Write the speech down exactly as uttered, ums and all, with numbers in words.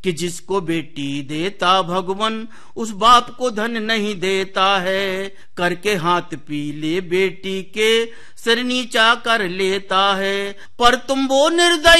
कि जिसको बेटी देता भगवन उस बाप को धन नहीं देता है। करके हाथ पीले बेटी के सिर नीचा कर लेता है। पर तुम वो निर्दयी